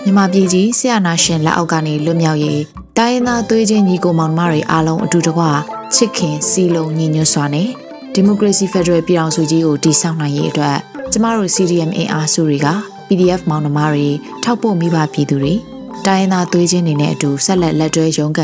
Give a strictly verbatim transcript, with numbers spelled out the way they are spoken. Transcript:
မြန်မာပြည်ကြီးဆရာနာရှင်လက်အောက်ကနေလွတ်မြောက်ရေးတိုင်းရင်းသားသွေးချင်းညီကိုမောင်နှမတွေအားလုံးအတူတကွချစ်ခင်စီလုံးညီညွတ်စွာနဲ့ဒီမိုကရေစီဖက်ဒရယ်ပြည်ထောင်စုကြီးကိုတည်ဆောက်နိုင်ရေးအတွက်ကျမတို့ စီ ဒီ အမ် အင်အားစုတွေက ပီ ဒီ အက်ဖ် မောင်နှမတွေထောက်ပို့မိဘပြည်သူတွေတိုင်းရင်းသားသွေးချင်းတွေနဲ့အတူဆက်လက်လက်တွဲရုန်းကန်